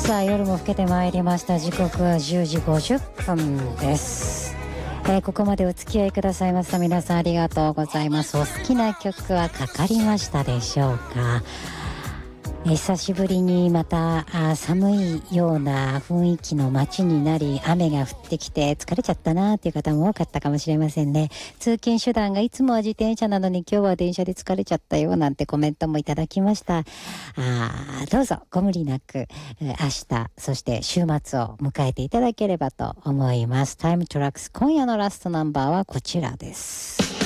さあ夜も更けてまいりました。時刻は10時50分です。ここまでお付き合いくださいました皆さんありがとうございます。お好きな曲はかかりましたでしょうか。久しぶりにまた寒いような雰囲気の街になり、雨が降ってきて疲れちゃったなっていう方も多かったかもしれませんね。通勤手段がいつもは自転車なのに今日は電車で疲れちゃったよなんてコメントもいただきました。どうぞご無理なく明日そして週末を迎えていただければと思います。タイムトラックス、今夜のラストナンバーはこちらです。